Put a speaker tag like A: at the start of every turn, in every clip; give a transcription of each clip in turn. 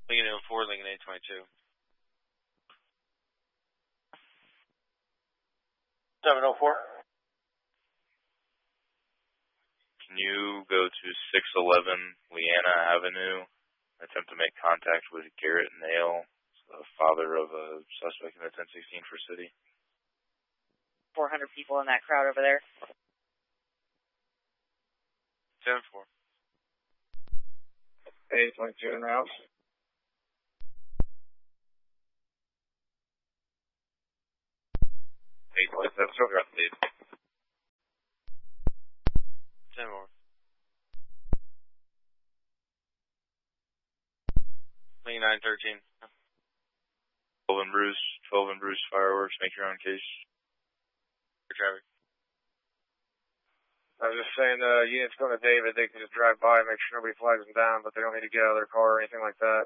A: Lincoln 04, Lincoln 822.
B: 704.
C: Can you go to 611 Leanna Avenue, attempt to make contact with Garrett Nail, the father of a suspect in the 1016 for City?
D: 400 people in that crowd over there.
A: 7-4.
B: 822 in the house.
C: 827, so you're up, Dave.
A: 10-4. Lincoln 913.
C: 12 and Bruce fireworks, make your own case.
A: For traffic.
B: I was just saying, units going to David, they can just drive by, make sure nobody flags them down, but they don't need to get out of their car or anything like that.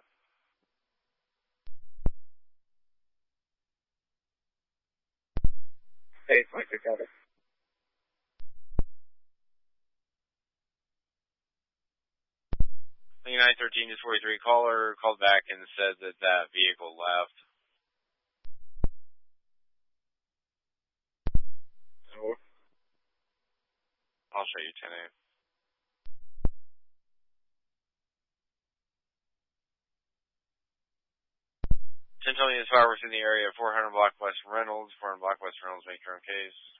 B: Hey, Mike, I got it.
A: Lincoln 913 is 43. Caller called back and said that that vehicle left. I'll show you 10-8. Centurion is fireworks in the area. 400 block West Reynolds. 400 block West Reynolds, make your own case.